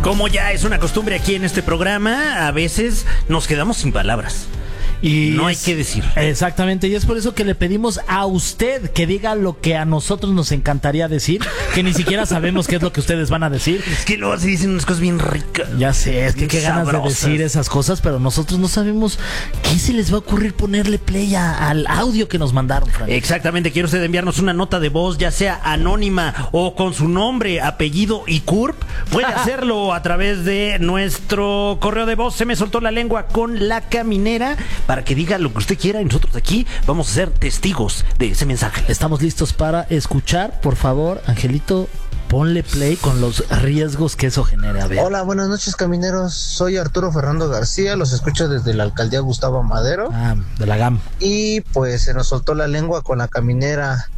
Como ya es una costumbre aquí en este programa, a veces nos quedamos sin palabras. Y no hay que decir. Exactamente, y es por eso que le pedimos a usted que diga lo que a nosotros nos encantaría decir, que ni siquiera sabemos qué es lo que ustedes van a decir. Es que luego se dicen unas cosas bien ricas. Ya sé, es que qué ganas de sabrosas. decir esas cosas, pero nosotros no sabemos qué se les va a ocurrir ponerle play al audio que nos mandaron, Frank. Exactamente, quiere usted enviarnos una nota de voz, ya sea anónima o con su nombre, apellido y CURP, puede hacerlo a través de nuestro correo de voz. Se me soltó la lengua con la caminera, para que diga lo que usted quiera y nosotros aquí vamos a ser testigos de ese mensaje. Estamos listos para escuchar. Por favor, Angelito, ponle play con los riesgos que eso genere. A ver. Hola, buenas noches, camineros. Soy Arturo Fernando García, los escucho desde la alcaldía Gustavo Madero. De la GAM. Y pues se nos soltó la lengua con la caminera.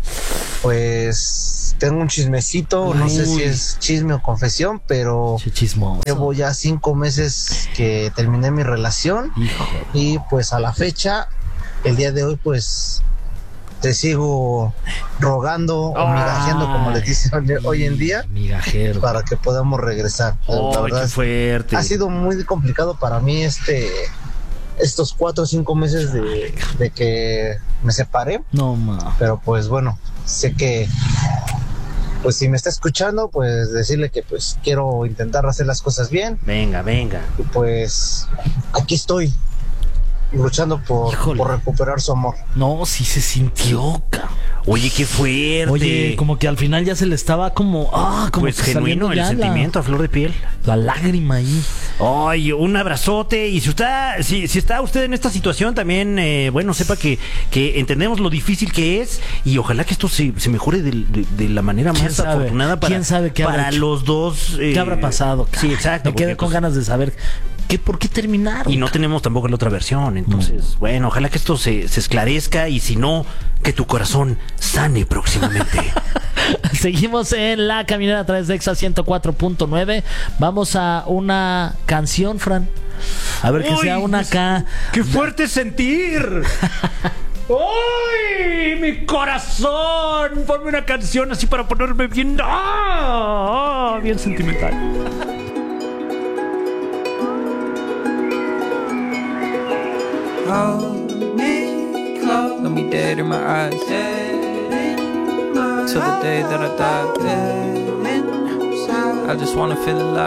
Pues tengo un chismecito, no sé si es chisme o confesión, pero chismoso. Llevo ya 5 meses que terminé mi relación. Híjole. Y pues a la fecha, el día de hoy, pues te sigo rogando o migajeando, como les dicen hoy en día, migajero, para que podamos regresar. La verdad, qué fuerte. Ha sido muy complicado para mí estos 4 o 5 meses de que me separé. No, ma. Pero pues bueno, sé que pues si me está escuchando, pues decirle que pues quiero intentar hacer las cosas bien. Venga. Y pues aquí estoy luchando por recuperar su amor. No, sí se sintió, cabrón. Oye, qué fuerte. Oye, como que al final ya se le estaba como pues genuino el sentimiento a flor de piel. La lágrima ahí. Ay, un abrazote. Y si está usted en esta situación también, bueno, sepa que entendemos lo difícil que es y ojalá que esto se mejore de la manera más afortunada para, ¿quién sabe qué para los dos. ¿Qué habrá pasado? Sí, exacto. Me quedé con ganas de saber por qué terminaron. Y no tenemos tampoco la otra versión. Entonces, bueno, ojalá que esto se esclarezca y si no, que tu corazón sane próximamente. Seguimos en La Caminera a través de Exa 104.9. Vamos a una canción, Fran. A ver, que sea una acá. ¡Qué fuerte sentir! ¡Ay! ¡Mi corazón! Ponme una canción así para ponerme bien. Bien sentimental. Hold me close, let me dead in my eyes. Till the day that I die. I just wanna feel alive.